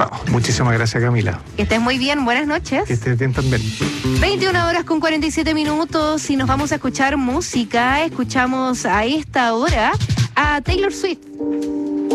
Muchísimas gracias, Camila. Que estés muy bien, buenas noches. Que estés bien también. 21 horas con 47 minutos y nos vamos a escuchar música. Escuchamos a esta hora a Taylor Swift.